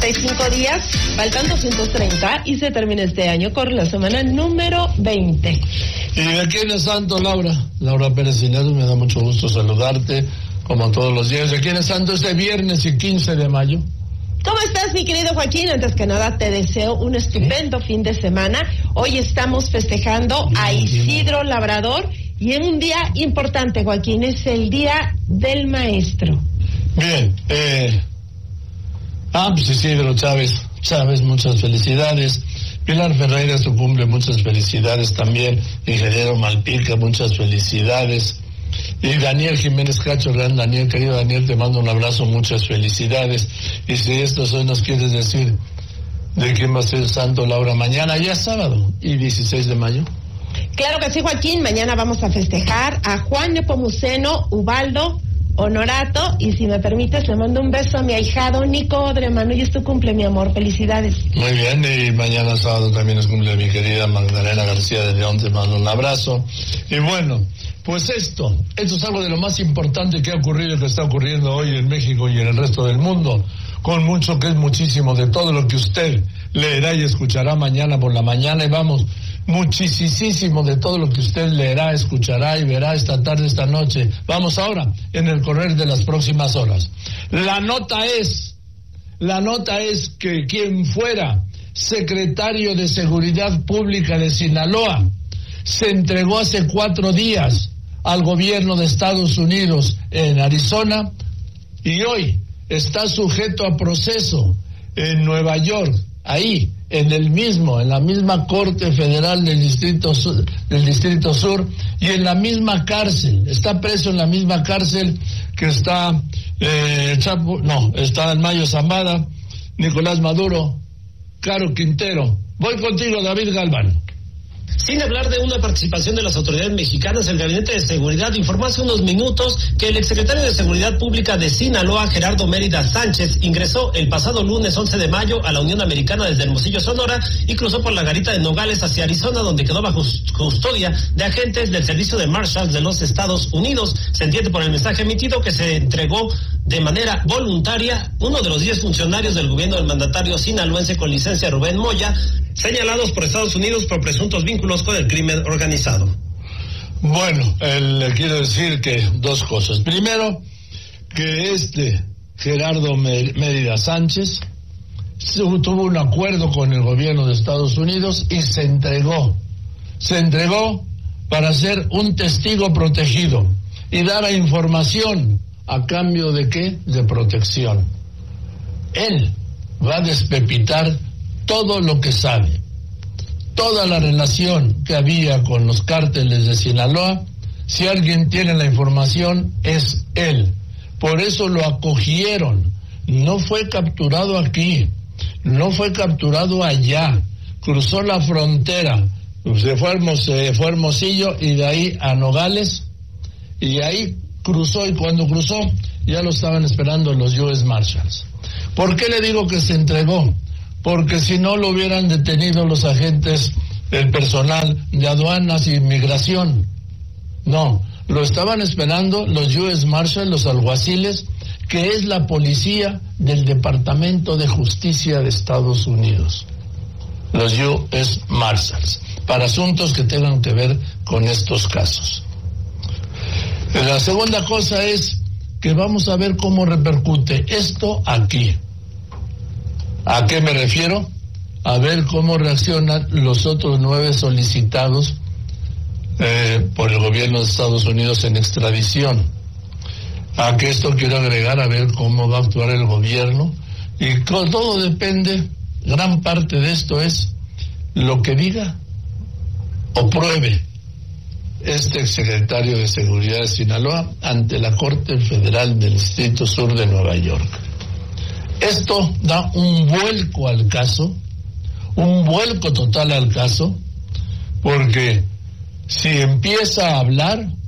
365 días, faltan 230 y se termina este año. Corre la semana número 20. ¿Y de quién es santo, Laura? Laura Pérez Inés, me da mucho gusto saludarte, como todos los días. ¿De quién es santo este viernes y 15 de mayo? ¿Cómo estás, mi querido Joaquín? Antes que nada, te deseo un estupendo fin de semana. Hoy estamos festejando a Isidro Labrador y en un día importante, Joaquín, es el Día del Maestro. Bien, pues Isidro Chávez, muchas felicidades. Pilar Ferreira, su cumple, muchas felicidades también. Ingeniero Malpica, muchas felicidades. Y Daniel Jiménez Cacho, gran Daniel, querido Daniel, te mando un abrazo, muchas felicidades. Y si esto hoy nos quieres decir de quién va a ser santo, Laura, mañana, ya es sábado, y 16 de mayo. Claro que sí, Joaquín, mañana vamos a festejar a Juan Nepomuceno Ubaldo Honorato, y si me permites le mando un beso a mi ahijado Nico Odreman. Hoy es tu cumple, mi amor, felicidades. Muy bien, y mañana sábado también es cumple de mi querida Magdalena García de León, te mando un abrazo. Y bueno, pues esto es algo de lo más importante que ha ocurrido y que está ocurriendo hoy en México y en el resto del mundo, con mucho que es muchísimo de todo lo que usted leerá y escuchará mañana por la mañana, y vamos, muchísimo de todo lo que usted leerá, escuchará y verá esta tarde, esta noche. Vamos ahora, en el correr de las próximas horas. La nota es que quien fuera secretario de Seguridad Pública de Sinaloa se entregó hace 4 días al gobierno de Estados Unidos en Arizona, y hoy está sujeto a proceso en Nueva York, ahí, en la misma Corte Federal del Distrito Sur, y en la misma cárcel, está preso en la misma cárcel que está está el Mayo Zambada, Nicolás Maduro, Caro Quintero. Voy contigo, David Galván. Sin hablar de una participación de las autoridades mexicanas, el Gabinete de Seguridad informó hace unos minutos que el exsecretario de Seguridad Pública de Sinaloa, Gerardo Mérida Sánchez, ingresó el pasado lunes 11 de mayo a la Unión Americana desde Hermosillo, Sonora, y cruzó por la garita de Nogales hacia Arizona, donde quedó bajo custodia de agentes del Servicio de Marshals de los Estados Unidos. Se entiende por el mensaje emitido que se entregó de manera voluntaria uno de los 10 funcionarios del gobierno del mandatario sinaloense con licencia, Rubén Moya, señalados por Estados Unidos por presuntos vínculos con el crimen organizado. Bueno, le quiero decir que 2 cosas. Primero, que Gerardo Mérida Sánchez tuvo un acuerdo con el gobierno de Estados Unidos y se entregó para ser un testigo protegido y dar información a cambio de ¿qué? De protección. Él va a despepitar todo lo que sabe, toda la relación que había con los cárteles de Sinaloa. Si alguien tiene la información, es él. Por eso lo acogieron. No fue capturado aquí, no fue capturado allá. Cruzó la frontera, se fue a Hermosillo y de ahí a Nogales, y ahí cruzó, y cuando cruzó ya lo estaban esperando los US Marshals. ¿Por qué le digo que se entregó? Porque si no lo hubieran detenido los agentes del personal de aduanas y migración. No, lo estaban esperando los US Marshals, los alguaciles, que es la policía del Departamento de Justicia de Estados Unidos. Los US Marshals, para asuntos que tengan que ver con estos casos. La segunda cosa es que vamos a ver cómo repercute esto aquí. ¿A qué me refiero? A ver cómo reaccionan los otros 9 solicitados por el gobierno de Estados Unidos en extradición. A que esto quiero agregar, a ver cómo va a actuar el gobierno, y todo depende, gran parte de esto es lo que diga o pruebe este exsecretario de Seguridad de Sinaloa ante la Corte Federal del Distrito Sur de Nueva York. Esto da un vuelco al caso, un vuelco total al caso, porque si empieza a hablar,